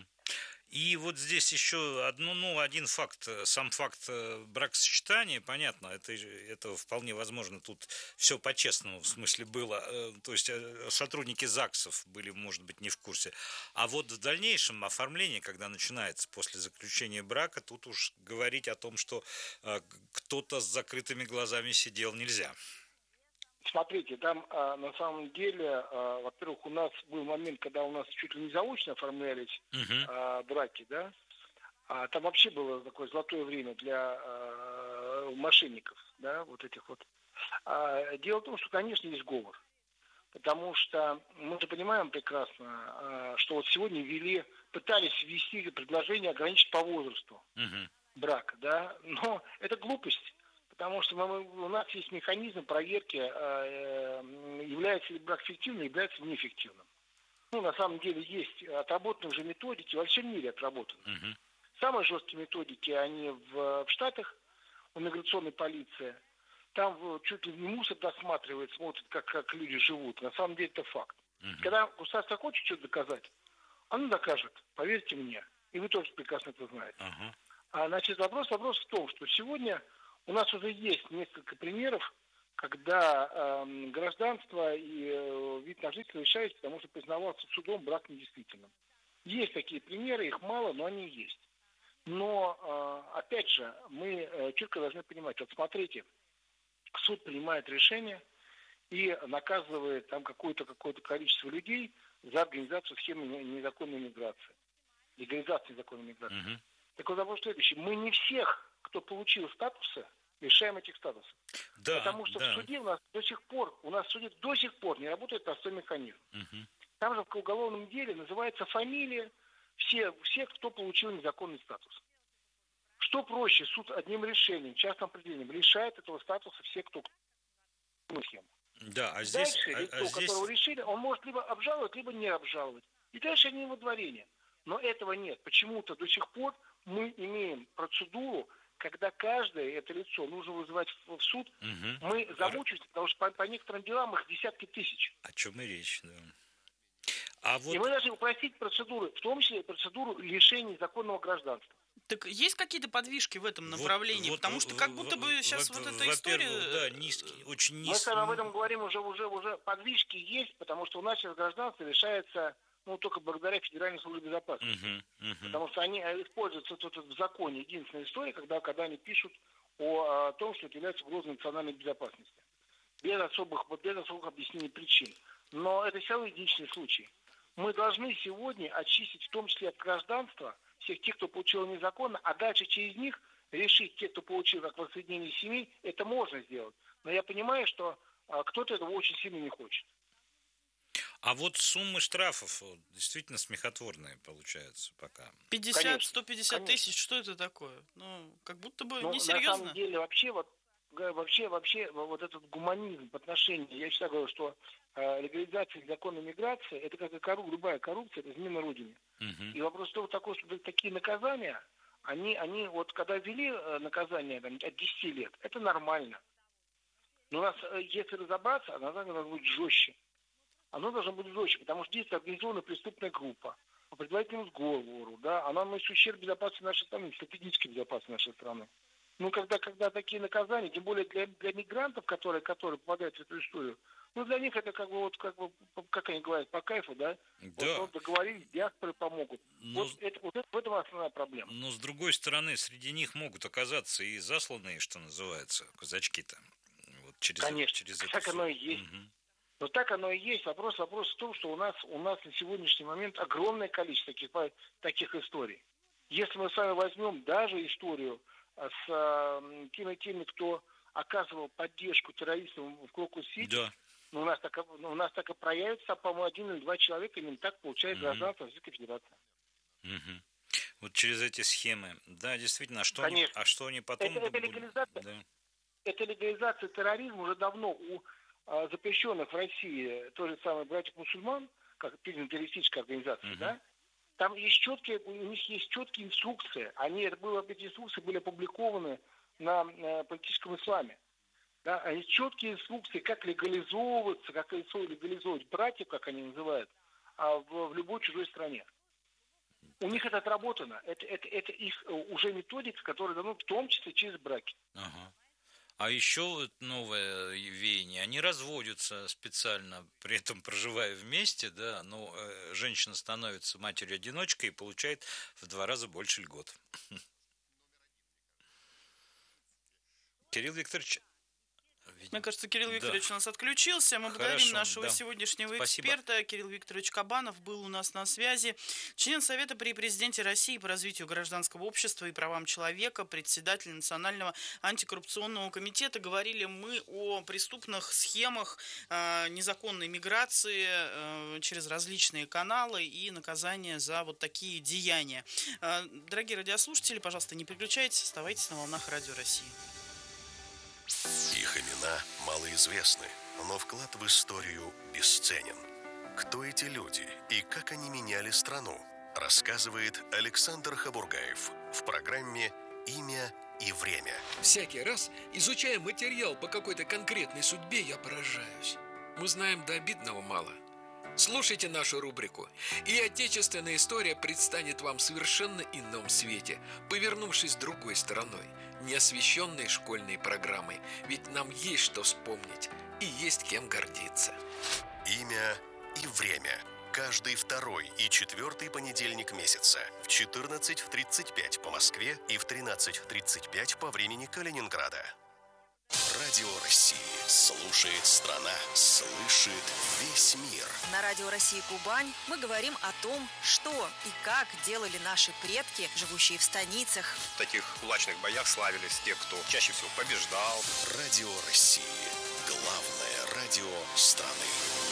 И вот здесь еще один факт, сам факт бракосочетания, понятно, это вполне возможно, тут все по-честному в смысле было, то есть сотрудники ЗАГСов были, может быть, не в курсе, а вот в дальнейшем оформлении, когда начинается после заключения брака, тут уж говорить о том, что кто-то с закрытыми глазами сидел, нельзя. Смотрите, там на самом деле, во-первых, у нас был момент, когда у нас чуть ли не заочно оформлялись браки, да, там вообще было такое золотое время для мошенников, да, вот этих вот. Дело в том, что, конечно, есть сговор, потому что мы же понимаем прекрасно, что вот сегодня пытались ввести предложение ограничить по возрасту брака, да, но это глупость. потому что у нас есть механизм проверки, является ли брак фиктивным, является неэффективным. Ну, на самом деле, есть отработанные уже методики, во всем мире отработаны. Самые жесткие методики, они в Штатах, у миграционной полиции. Там чуть ли не мусор досматривает, смотрит, как люди живут. На самом деле это факт. Когда государство хочет что-то доказать, оно докажет, поверьте мне. И вы тоже прекрасно это знаете. Значит, вопрос в том, что сегодня у нас уже есть несколько примеров, когда гражданство и вид на жительство решается, потому что признавался судом брак недействительным. Есть такие примеры, их мало, но они есть. Но, опять же, мы четко должны понимать, вот смотрите, суд принимает решение и наказывает там какое-то количество людей за организацию схемы незаконной миграции, легализации незаконной миграции. Так вот, вопрос следующий. Мы не всех, кто получил статусы, лишаем этих статусов. Да, потому что в суде у нас до сих пор не работает простой механизм. Там же в уголовном деле называется фамилия всех, кто получил незаконный статус. Что проще, суд одним решением, частным определением лишает этого статуса всех, кто схему. Да, а здесь... Дальше лицо, которого решили, он может либо обжаловать, либо не обжаловать. И дальше они выдворение. Но этого нет. Почему-то до сих пор мы имеем процедуру, когда каждое это лицо нужно вызывать в суд. Мы замучаемся, потому что по некоторым делам их десятки тысяч. О чем и речь, да. И мы должны упростить процедуру, в том числе процедуру лишения законного гражданства. Так есть какие-то подвижки в этом направлении? Потому что как будто бы сейчас вот эта история... Да, очень низкий. Мы с вами об этом говорим уже подвижки есть, потому что у нас сейчас гражданство решается только благодаря Федеральной службе безопасности. Потому что они используются в законе. Единственная история, когда они пишут о том, что это является угрозой национальной безопасности. Без особых объяснений причин. Но это все равно единичный случай. Мы должны сегодня очистить, в том числе от гражданства, всех тех, кто получил незаконно, а дальше через них решить тех, кто получил как воссоединение семей, это можно сделать. Но я понимаю, что кто-то этого очень сильно не хочет. А вот суммы штрафов действительно смехотворные получаются пока. 50-150 тысяч, что это такое? Как будто бы несерьезно. На самом деле, вообще вот этот гуманизм по отношению, я всегда говорю, что легализация незаконной миграции, это как и любая коррупция, это измена Родине. И вопрос того такой, что такие наказания, они вот когда ввели наказание от 10 лет, это нормально. Но у нас, если разобраться, наказание должно быть жестче. Оно должно быть жестче, потому что действует организованная преступная группа по предварительному сговору, да, она наносит ущерб безопасности нашей страны, стратегической безопасности нашей страны. Когда такие наказания, тем более для мигрантов, которые попадают в эту историю, для них это как они говорят, по кайфу, да? Да. Вот договорились, диаспоры помогут. В этом основная проблема. Но с другой стороны, среди них могут оказаться и засланные, что называется, казачки-то. Вот Конечно, так оно и есть. Но так оно и есть. Вопрос в том, что у нас на сегодняшний момент огромное количество таких историй. Если мы с вами возьмем даже историю с теми, кто оказывал поддержку террористам в Крокус-Сити, да. у нас так и проявится, по-моему, 1 или 2 человека именно так получает гражданство Российской Федерации. Вот через эти схемы. Да, действительно, а что они потом... Это легализация терроризма уже давно у запрещенных в России, то же самое братьев-мусульман, как признана террористическая организация, да? Там есть у них есть четкие инструкции. Эти инструкции были опубликованы на политическом исламе. Да? Есть четкие инструкции, как легализовываться, как легализовывать братьев, как они называют, в любой чужой стране. У них это отработано. Это их уже методика, которая дана в том числе через браки. А еще новое веяние, они разводятся специально, при этом проживая вместе, да, но женщина становится матерью-одиночкой и получает в 2 раза больше льгот. Кирилл Викторович... Мне кажется, Кирилл Викторович у нас отключился. Мы благодарим нашего сегодняшнего эксперта. Кирилл Викторович Кабанов был у нас на связи. Член Совета при президенте России по развитию гражданского общества и правам человека, председатель Национального антикоррупционного комитета. Говорили мы о преступных схемах незаконной миграции через различные каналы и наказания за вот такие деяния. Дорогие радиослушатели, пожалуйста, не переключайтесь, оставайтесь на волнах Радио России. Их имена малоизвестны, но вклад в историю бесценен. Кто эти люди и как они меняли страну, рассказывает Александр Хабургаев в программе «Имя и время». Всякий раз, изучая материал по какой-то конкретной судьбе, я поражаюсь. Мы знаем до обидного мало. Слушайте нашу рубрику, и отечественная история предстанет вам в совершенно ином свете, повернувшись другой стороной, не освещенной школьной программой, ведь нам есть что вспомнить и есть кем гордиться. «Имя и время». Каждый второй и четвертый понедельник месяца в 14:35 по Москве и в 13:35 по времени Калининграда. Радио России. Слушает страна, слышит весь мир. На Радио России Кубань мы говорим о том, что и как делали наши предки, живущие в станицах. В таких кулачных боях славились те, кто чаще всего побеждал. Радио России. Главное радио страны.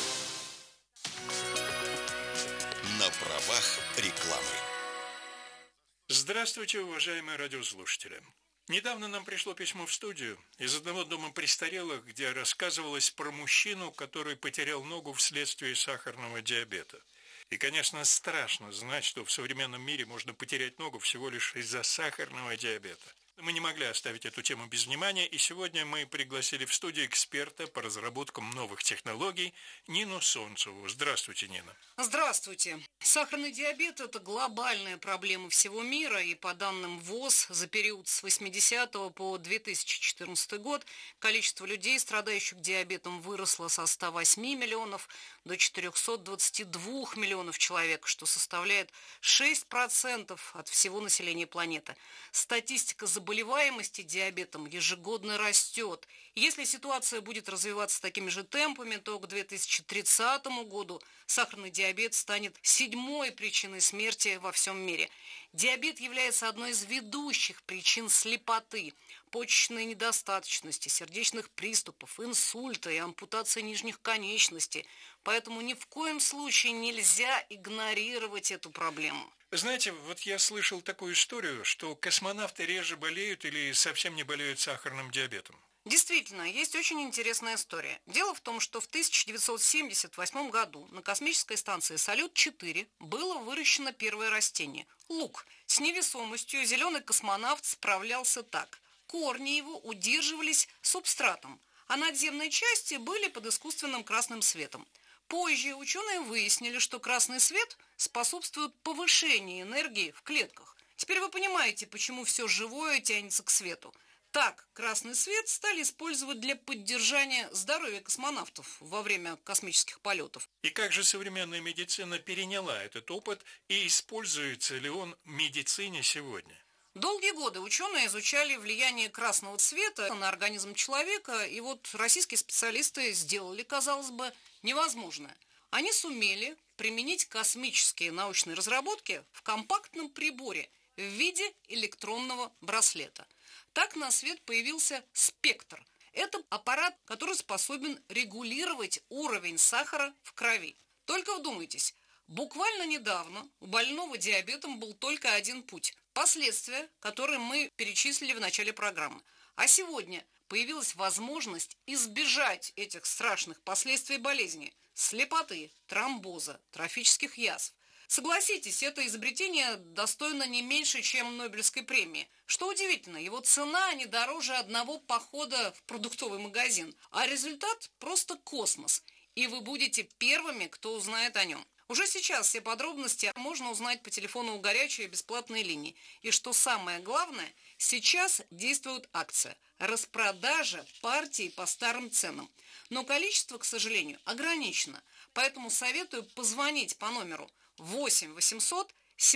На правах рекламы. Здравствуйте, уважаемые радиослушатели. Недавно нам пришло письмо в студию из одного дома престарелых, где рассказывалось про мужчину, который потерял ногу вследствие сахарного диабета. И, конечно, страшно знать, что в современном мире можно потерять ногу всего лишь из-за сахарного диабета. Мы не могли оставить эту тему без внимания, и сегодня мы пригласили в студию эксперта по разработкам новых технологий Нину Солнцеву. Здравствуйте, Нина. Здравствуйте. Сахарный диабет – это глобальная проблема всего мира, и по данным ВОЗ, за период с 80 по 2014 год количество людей, страдающих диабетом, выросло со 108 миллионов до 422 миллионов человек, что составляет 6% от всего населения планеты. Статистика заболеваемости диабетом ежегодно растет. Если ситуация будет развиваться такими же темпами, то к 2030 году сахарный диабет станет 7-й причиной смерти во всем мире. Диабет является одной из ведущих причин слепоты, почечной недостаточности, сердечных приступов, инсульта и ампутации нижних конечностей. Поэтому ни в коем случае нельзя игнорировать эту проблему. Знаете, вот я слышал такую историю, что космонавты реже болеют или совсем не болеют сахарным диабетом. Действительно, есть очень интересная история. Дело в том, что в 1978 году на космической станции «Салют-4» было выращено первое растение – лук. С невесомостью зеленый космонавт справлялся так. Корни его удерживались субстратом, а надземные части были под искусственным красным светом. Позже ученые выяснили, что красный свет способствует повышению энергии в клетках. Теперь вы понимаете, почему все живое тянется к свету. Так, красный свет стали использовать для поддержания здоровья космонавтов во время космических полетов. И как же современная медицина переняла этот опыт и используется ли он в медицине сегодня? Долгие годы ученые изучали влияние красного цвета на организм человека, и вот российские специалисты сделали, казалось бы, невозможное. Они сумели применить космические научные разработки в компактном приборе в виде электронного браслета. Так на свет появился спектр. Это аппарат, который способен регулировать уровень сахара в крови. Только вдумайтесь, буквально недавно у больного диабетом был только один путь – последствия, которые мы перечислили в начале программы. А сегодня появилась возможность избежать этих страшных последствий болезни – слепоты, тромбоза, трофических язв. Согласитесь, это изобретение достойно не меньше, чем Нобелевской премии. Что удивительно, его цена не дороже одного похода в продуктовый магазин, а результат просто космос. И вы будете первыми, кто узнает о нем. Уже сейчас все подробности можно узнать по телефону у горячей бесплатной линии. И что самое главное, сейчас действует акция – распродажа партии по старым ценам. Но количество, к сожалению, ограничено. Поэтому советую позвонить по номеру 8 800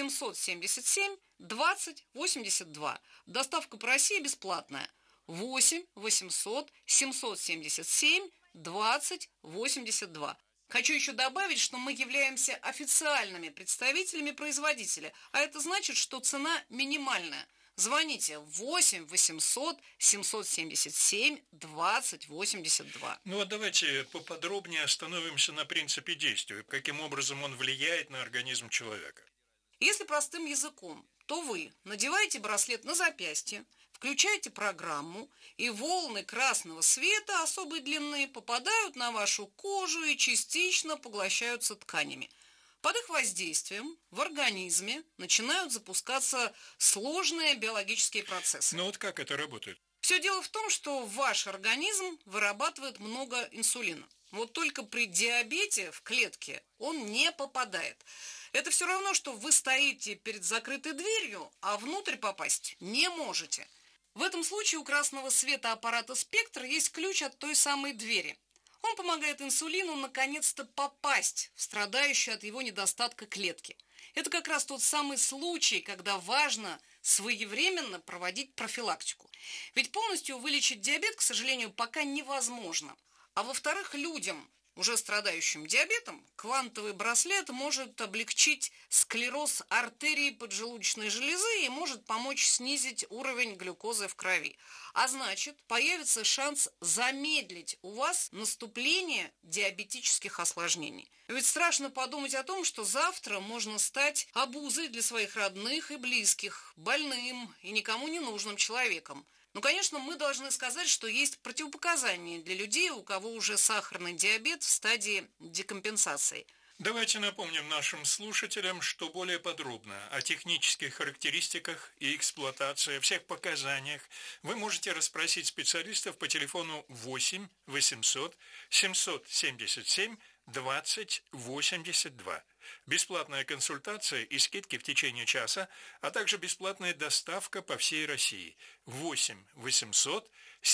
777 20 82. Доставка по России бесплатная. 8 800 777 20 82. Хочу еще добавить, что мы являемся официальными представителями производителя, а это значит, что цена минимальная. Звоните 8 800 777 20 82. Ну вот давайте поподробнее остановимся на принципе действия, каким образом он влияет на организм человека. Если простым языком, то вы надеваете браслет на запястье, в включаете программу, и волны красного света особой длины попадают на вашу кожу и частично поглощаются тканями. Под их воздействием в организме начинают запускаться сложные биологические процессы. Ну вот как это работает? Все дело в том, что ваш организм вырабатывает много инсулина. Вот только при диабете в клетке он не попадает. Это все равно, что вы стоите перед закрытой дверью, а внутрь попасть не можете. В этом случае у красного света аппарата «Спектр» есть ключ от той самой двери. Он помогает инсулину наконец-то попасть в страдающую от его недостатка клетки. Это как раз тот самый случай, когда важно своевременно проводить профилактику. Ведь полностью вылечить диабет, к сожалению, пока невозможно. А во-вторых, людям, уже страдающим диабетом, квантовый браслет может облегчить склероз артерии поджелудочной железы и может помочь снизить уровень глюкозы в крови. А значит, появится шанс замедлить у вас наступление диабетических осложнений. Ведь страшно подумать о том, что завтра можно стать обузой для своих родных и близких, больным и никому не нужным человеком. Ну, конечно, мы должны сказать, что есть противопоказания для людей, у кого уже сахарный диабет в стадии декомпенсации. Давайте напомним нашим слушателям, что более подробно о технических характеристиках и эксплуатации, о всех показаниях вы можете расспросить специалистов по телефону 8 800 777 20 82. Бесплатная консультация и скидки в течение часа, а также бесплатная доставка по всей России. 8 800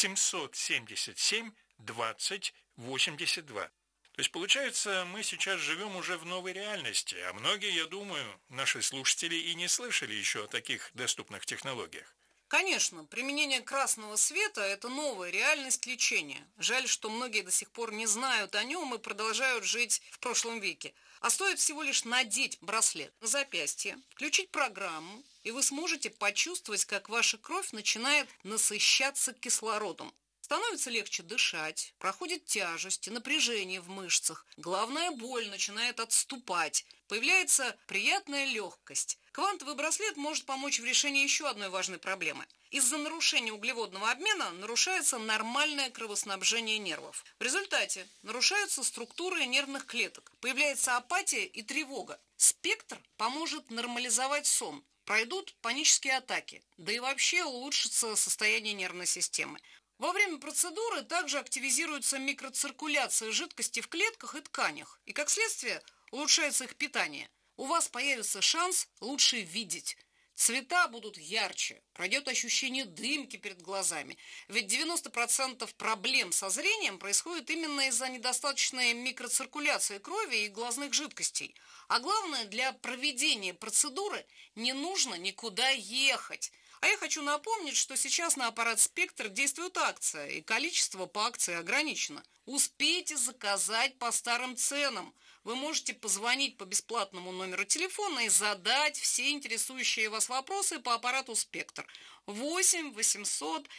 777 20 82. То есть, получается, мы сейчас живем уже в новой реальности, а многие, я думаю, наши слушатели и не слышали еще о таких доступных технологиях. Конечно, применение красного света – это новая реальность лечения. Жаль, что многие до сих пор не знают о нем и продолжают жить в прошлом веке. А стоит всего лишь надеть браслет на запястье, включить программу, и вы сможете почувствовать, как ваша кровь начинает насыщаться кислородом. Становится легче дышать, проходит тяжесть и напряжение в мышцах. Головная боль начинает отступать. Появляется приятная легкость. Квантовый браслет может помочь в решении еще одной важной проблемы. Из-за нарушения углеводного обмена нарушается нормальное кровоснабжение нервов. В результате нарушаются структуры нервных клеток. Появляется апатия и тревога. Спектр поможет нормализовать сон. Пройдут панические атаки. Да и вообще улучшится состояние нервной системы. Во время процедуры также активизируется микроциркуляция жидкости в клетках и тканях, и, как следствие, улучшается их питание. У вас появится шанс лучше видеть. Цвета будут ярче, пройдет ощущение дымки перед глазами. Ведь 90% проблем со зрением происходит именно из-за недостаточной микроциркуляции крови и глазных жидкостей. А главное, для проведения процедуры не нужно никуда ехать. А я хочу напомнить, что сейчас на аппарат «Спектр» действует акция, и количество по акции ограничено. Успейте заказать по старым ценам. Вы можете позвонить по бесплатному номеру телефона и задать все интересующие вас вопросы по аппарату «Спектр». 8 800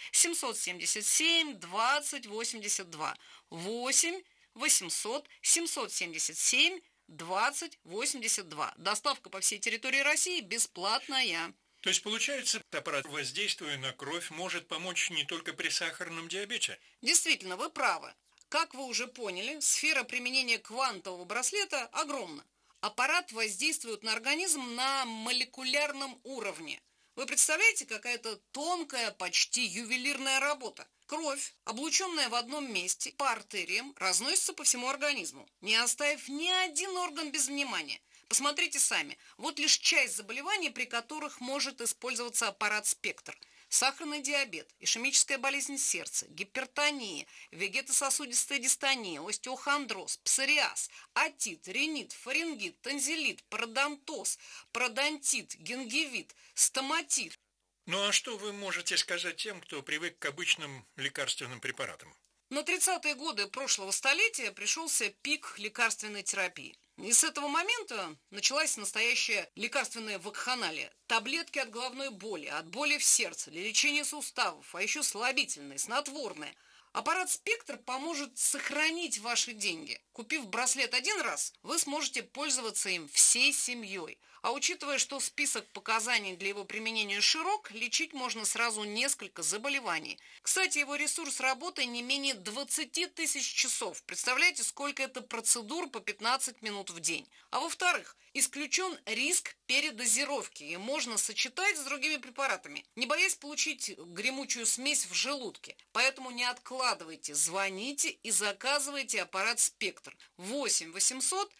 777 20 82. 8 800 777 20 82. Доставка по всей территории России бесплатная. То есть, получается, аппарат, воздействуя на кровь, может помочь не только при сахарном диабете? Действительно, вы правы. Как вы уже поняли, сфера применения квантового браслета огромна. Аппарат воздействует на организм на молекулярном уровне. Вы представляете, какая-то тонкая, почти ювелирная работа. Кровь, облученная в одном месте по артериям, разносится по всему организму, не оставив ни один орган без внимания. Посмотрите сами, вот лишь часть заболеваний, при которых может использоваться аппарат «Спектр». Сахарный диабет, ишемическая болезнь сердца, гипертония, вегетососудистая дистония, остеохондроз, псориаз, отит, ринит, фарингит, танзелит, пародонтоз, пародонтит, гингивит, стоматит. Ну а что вы можете сказать тем, кто привык к обычным лекарственным препаратам? На 30-е годы прошлого столетия пришелся пик лекарственной терапии. И с этого момента началась настоящая лекарственная вакханалия. Таблетки от головной боли, от боли в сердце, для лечения суставов, а еще слабительные, снотворные. Аппарат «Спектр» поможет сохранить ваши деньги. Купив браслет один раз, вы сможете пользоваться им всей семьей. А учитывая, что список показаний для его применения широк, лечить можно сразу несколько заболеваний. Кстати, его ресурс работы не менее 20 тысяч часов. Представляете, сколько это процедур по 15 минут в день. А во-вторых, исключен риск передозировки и можно сочетать с другими препаратами, не боясь получить гремучую смесь в желудке. Поэтому не откладывайте, звоните и заказывайте аппарат «Спектр». 8 800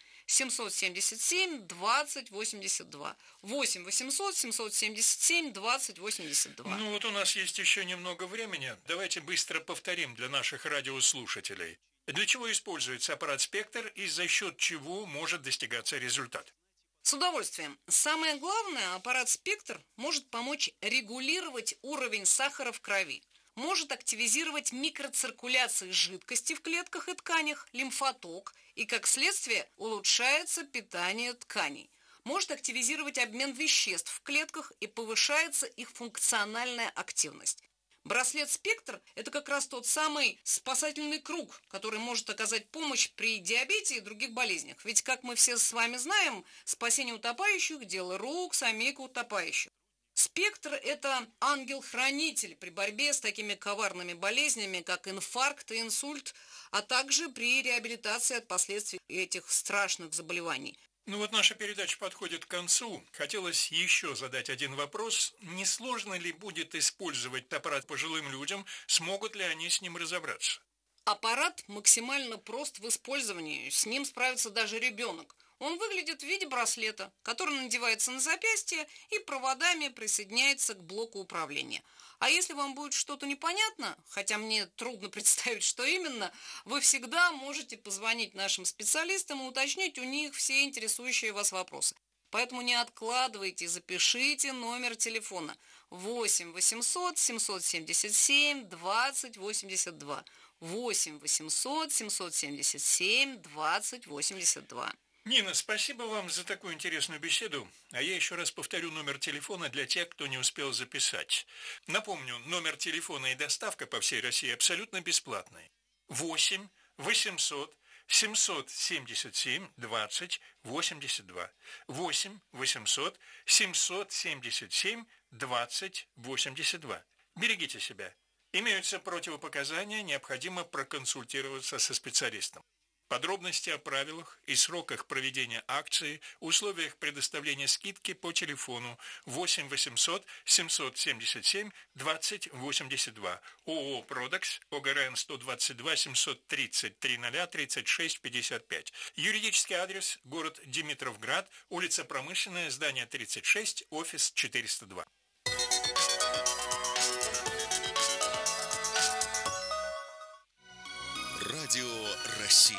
777 20 82. 8 800 777 20 82. Ну вот у нас есть еще немного времени. Давайте быстро повторим для наших радиослушателей. Для чего используется аппарат «Спектр» и за счет чего может достигаться результат? С удовольствием. Самое главное, аппарат «Спектр» может помочь регулировать уровень сахара в крови, может активизировать микроциркуляцию жидкости в клетках и тканях, лимфоток, и, как следствие, улучшается питание тканей. Может активизировать обмен веществ в клетках и повышается их функциональная активность. Браслет «Спектр» – это как раз тот самый спасательный круг, который может оказать помощь при диабете и других болезнях. Ведь, как мы все с вами знаем, спасение утопающих – дело рук самих утопающих. «Спектр» – это ангел-хранитель при борьбе с такими коварными болезнями, как инфаркт и инсульт, а также при реабилитации от последствий этих страшных заболеваний. Ну вот наша передача подходит к концу. Хотелось еще задать один вопрос. Не сложно ли будет использовать аппарат пожилым людям? Смогут ли они с ним разобраться? Аппарат максимально прост в использовании. С ним справится даже ребенок. Он выглядит в виде браслета, который надевается на запястье и проводами присоединяется к блоку управления. А если вам будет что-то непонятно, хотя мне трудно представить, что именно, вы всегда можете позвонить нашим специалистам и уточнить у них все интересующие вас вопросы. Поэтому не откладывайте, запишите номер телефона 8 800 777 20 82. 8 800 777 20 82. Нина, спасибо вам за такую интересную беседу. А я еще раз повторю номер телефона для тех, кто не успел записать. Напомню, номер телефона и доставка по всей России абсолютно бесплатные. 8 800 777 20 82. 8 800 777 20 82. Берегите себя. Имеются противопоказания, необходимо проконсультироваться со специалистом. Подробности о правилах и сроках проведения акции, условиях предоставления скидки по телефону 8 800 777 20 82. ООО «Продекс», ОГРН 122 730 30 36 55. Юридический адрес: город Димитровград, улица Промышленная, здание 36, офис 402. Радио России.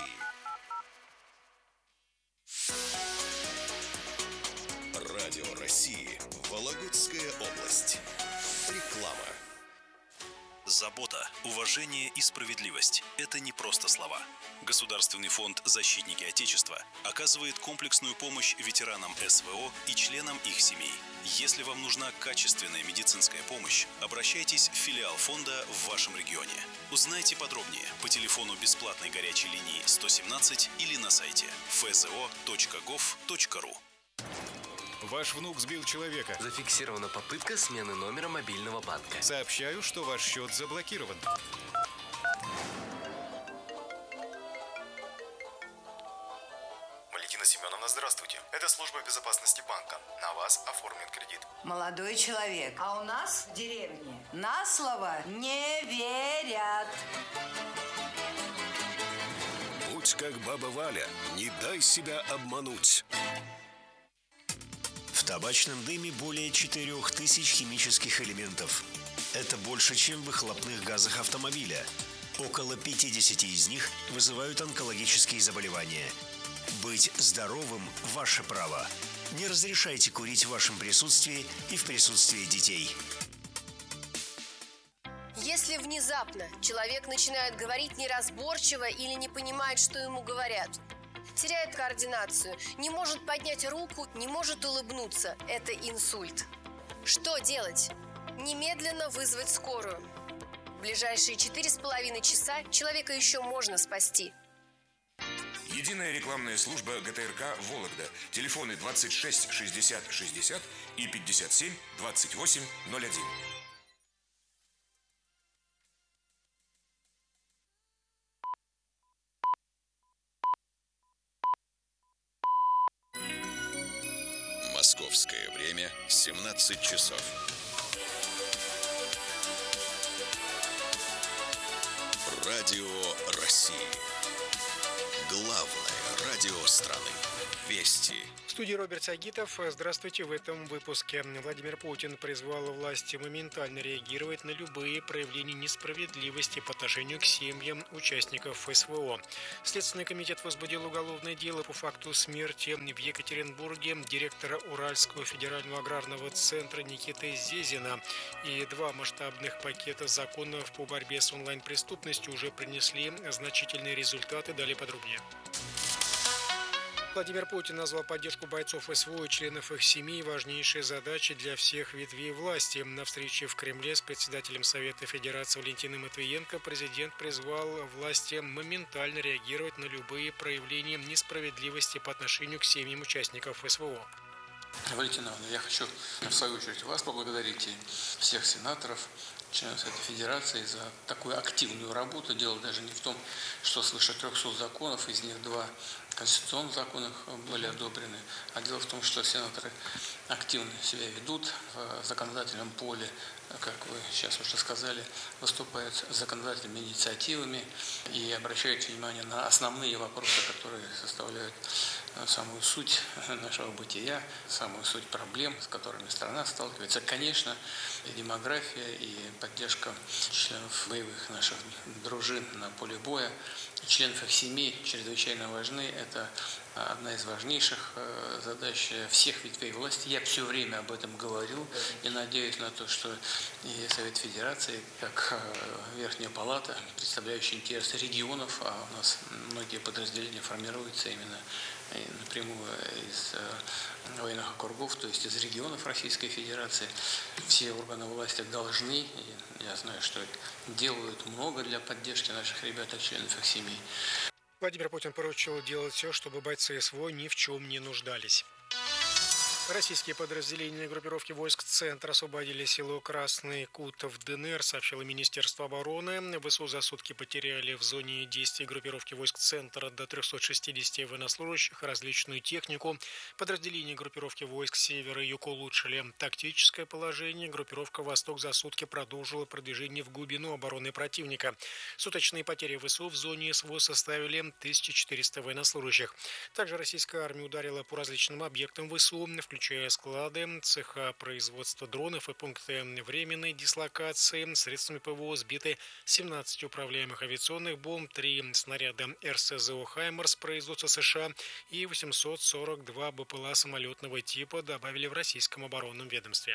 Радио России. Вологодская область. Реклама. Забота, уважение и справедливость – это не просто слова. Государственный фонд «Защитники Отечества» оказывает комплексную помощь ветеранам СВО и членам их семей. Если вам нужна качественная медицинская помощь, обращайтесь в филиал фонда в вашем регионе. Узнайте подробнее по телефону бесплатной горячей линии 117 или на сайте fzo.gov.ru. Ваш внук сбил человека. Зафиксирована попытка смены номера мобильного банка. Сообщаю, что ваш счет заблокирован. Валентина Семеновна, здравствуйте. Это служба безопасности банка. На вас оформлен кредит. Молодой человек, а у нас в деревне на слово не верят. Будь как баба Валя, не дай себя обмануть. В табачном дыме более 4000 химических элементов. Это больше, чем в выхлопных газах автомобиля. Около 50 из них вызывают онкологические заболевания. Быть здоровым – ваше право. Не разрешайте курить в вашем присутствии и в присутствии детей. Если внезапно человек начинает говорить неразборчиво или не понимает, что ему говорят, теряет координацию, не может поднять руку, не может улыбнуться. Это инсульт. Что делать? Немедленно вызвать скорую. В ближайшие 4,5 часа человека еще можно спасти. Единая рекламная служба ГТРК «Вологда». Телефоны 26 60 60 и 57 28 01. Московское время 17 часов. Радио России. Главное радио страны. Вести. В студии Роберт Сагитов. Здравствуйте. В этом выпуске. Владимир Путин призвал власти моментально реагировать на любые проявления несправедливости по отношению к семьям участников СВО. Следственный комитет возбудил уголовное дело по факту смерти в Екатеринбурге директора Уральского федерального аграрного центра Никиты Зезина. И 2 масштабных пакета законов по борьбе с онлайн-преступностью уже принесли значительные результаты. Далее подробнее. Владимир Путин назвал поддержку бойцов СВО и членов их семей важнейшей задачей для всех ветвей власти. На встрече в Кремле с председателем Совета Федерации Валентиной Матвиенко президент призвал власти моментально реагировать на любые проявления несправедливости по отношению к семьям участников СВО. Валентина Ивановна, я хочу в свою очередь вас поблагодарить и всех сенаторов, членов Совета Федерации за такую активную работу. Дело даже не в том, что свыше 300 законов, из них 2 конституционных законов были одобрены, а дело в том, что сенаторы активно себя ведут в законодательном поле, как вы сейчас уже сказали, выступают с законодательными инициативами и обращают внимание на основные вопросы, которые составляют самую суть нашего бытия, самую суть проблем, с которыми страна сталкивается. Конечно, и демография, и поддержка членов боевых наших дружин на поле боя, членов их семей чрезвычайно важны. Это одна из важнейших задач всех ветвей власти. Я все время об этом говорил и надеюсь на то, что и Совет Федерации, как Верхняя Палата, представляющая интересы регионов, а у нас многие подразделения формируются именно напрямую из военных округов, то есть из регионов Российской Федерации. Все органы власти должны, и я знаю, что делают много для поддержки наших ребят и членов их семей. Владимир Путин поручил делать все, чтобы бойцы СВО ни в чем не нуждались. Российские подразделения группировки войск «Центр» освободили село Красный Кут в ДНР, сообщило Министерство обороны. ВСУ за сутки потеряли в зоне действий группировки войск «Центр» до 360 военнослужащих и различную технику. Подразделения группировки войск «Север» и Юг улучшили тактическое положение. Группировка «Восток» за сутки продолжила продвижение в глубину обороны противника. Суточные потери ВСУ в зоне СВО составили 1400 военнослужащих. Также российская армия ударила по различным объектам ВСУ, включая склады, цеха производства дронов и пункты временной дислокации. Средствами ПВО сбиты 17 управляемых авиационных бомб, 3 снаряда РСЗО «Хаймарс» производства США и 842 БПЛА самолетного типа добавили в российском оборонном ведомстве.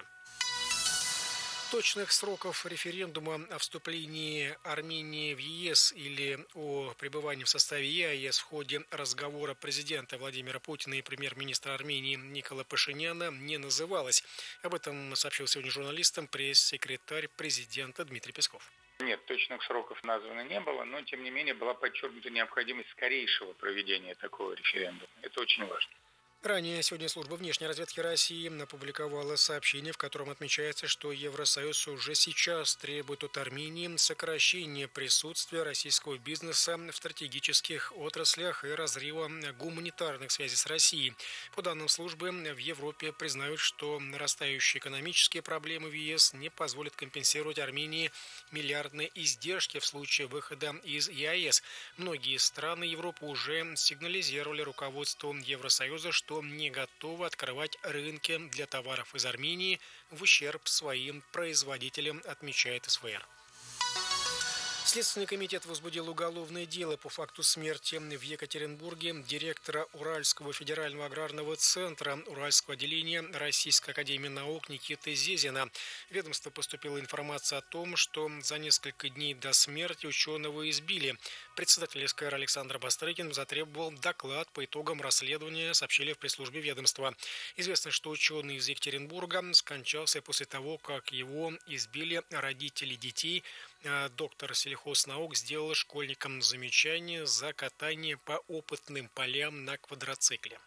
Точных сроков референдума о вступлении Армении в ЕС или о пребывании в составе ЕАЭС в ходе разговора президента Владимира Путина и премьер-министра Армении Никола Пашиняна не называлось. Об этом сообщил сегодня журналистам пресс-секретарь президента Дмитрий Песков. Нет, точных сроков названо не было, но тем не менее была подчеркнута необходимость скорейшего проведения такого референдума. Это очень важно. Ранее сегодня служба внешней разведки России опубликовала сообщение, в котором отмечается, что Евросоюз уже сейчас требует от Армении сокращения присутствия российского бизнеса в стратегических отраслях и разрыва гуманитарных связей с Россией. По данным службы, в Европе признают, что нарастающие экономические проблемы в ЕС не позволят компенсировать Армении миллиардные издержки в случае выхода из ЕАЭС. Многие страны Европы уже сигнализировали руководству Евросоюза, что не готовы открывать рынки для товаров из Армении в ущерб своим производителям, отмечает СВР. Следственный комитет возбудил уголовное дело по факту смерти в Екатеринбурге директора Уральского федерального аграрного центра Уральского отделения Российской академии наук Никиты Зезина. В ведомство поступила информация о том, что за несколько дней до смерти ученого избили. Председатель СКР Александр Бастрыкин затребовал доклад по итогам расследования, сообщили в пресс-службе ведомства. Известно, что ученый из Екатеринбурга скончался после того, как его избили родители детей. Доктор сельхознаук сделал школьникам замечание за катание по опытным полям на квадроцикле.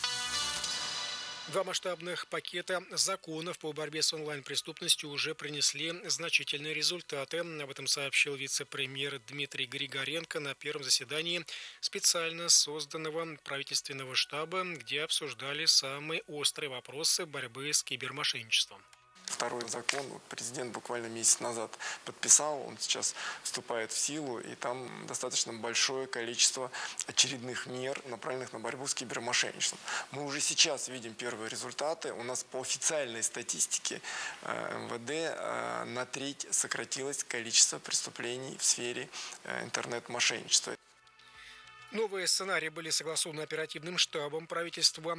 Два масштабных пакета законов по борьбе с онлайн-преступностью уже принесли значительные результаты. Об этом сообщил вице-премьер Дмитрий Григоренко на первом заседании специально созданного правительственного штаба, где обсуждали самые острые вопросы борьбы с кибермошенничеством. Второй закон президент буквально месяц назад подписал, он сейчас вступает в силу, и там достаточно большое количество очередных мер, направленных на борьбу с кибермошенничеством. Мы уже сейчас видим первые результаты. У нас по официальной статистике МВД на треть сократилось количество преступлений в сфере интернет-мошенничества. Новые сценарии были согласованы оперативным штабом правительства.